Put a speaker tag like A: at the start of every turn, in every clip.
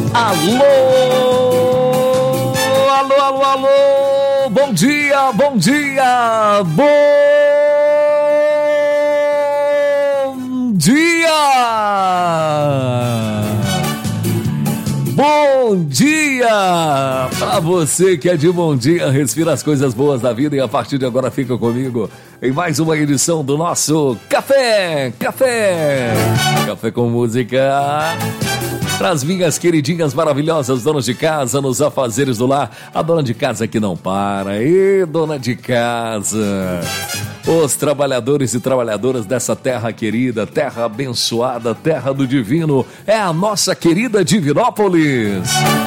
A: Alô, alô, alô, alô, bom dia, bom dia, bom dia, bom dia, pra você que é de bom dia, respira as coisas boas da vida e a partir de agora fica comigo em mais uma edição do nosso Café com Música. Para as minhas queridinhas maravilhosas donas de casa, nos afazeres do lar, a dona de casa que não para, e dona de casa, os trabalhadores e trabalhadoras dessa terra querida, terra abençoada, terra do divino, é a nossa querida Divinópolis.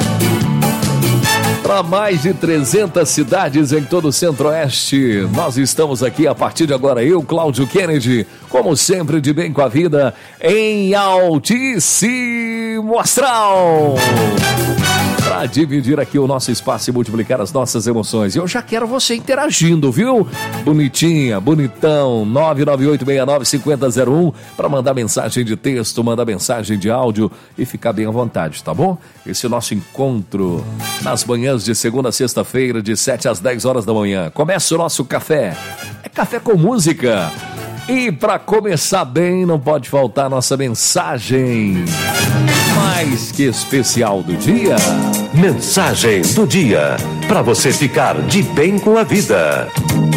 A: Para mais de 300 cidades em todo o Centro-Oeste, nós estamos aqui a partir de agora, eu, Cláudio Kennedy, como sempre, de bem com a vida, em altíssimo astral, para dividir aqui o nosso espaço e multiplicar as nossas emoções. E eu já quero você interagindo, viu? Bonitinha, bonitão, 998695001, para mandar mensagem de texto, mandar mensagem de áudio e ficar bem à vontade, tá bom? Esse é o nosso encontro nas manhãs de segunda a sexta-feira, de 7 às 10 horas da manhã. Começa o nosso café. É café com música. E para começar bem, não pode faltar a nossa mensagem mais que especial do dia.
B: Mensagem do dia, para você ficar de bem com a vida.